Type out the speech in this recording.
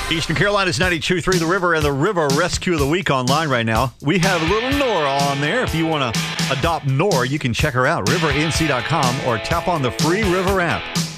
Eastern Carolina's 92.3 The River and the River Rescue of the Week online right now. We have little Nora on there. If you want to adopt Nora, you can check her out, rivernc.com, or tap on the free River app.